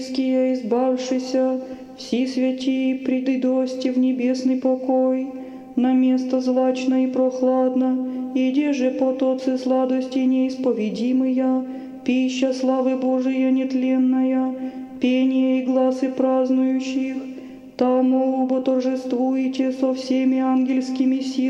избавшися, все святии, предыдости в небесный покой, на место злачно и прохладно, иде же потоцы сладости неисповедимые, пища славы Божия нетленная, пение и гласы празднующих, тому убо торжествуете со всеми ангельскими силами,